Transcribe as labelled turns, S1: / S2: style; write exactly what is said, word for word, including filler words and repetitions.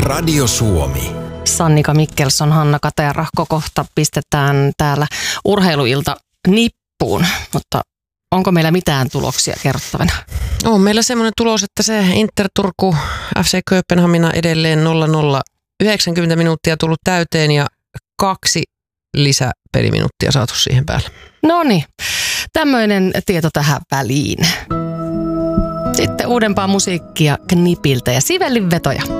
S1: Radio Suomi.
S2: Sannika Mikkelson, Hanna Katajärahko, kohta pistetään täällä urheiluilta nippuun, mutta onko meillä mitään tuloksia kerrottavana?
S3: On meillä semmoinen tulos, että se Inter Turku F C Kööpenhamina edelleen nolla nolla yhdeksänkymmentä minuuttia tullut täyteen ja kaksi lisäpeliminuuttia saatu siihen päälle.
S2: No niin, tämmöinen tieto tähän väliin. Sitten uudempaa musiikkia Knipiltä ja Sivellin vetoja.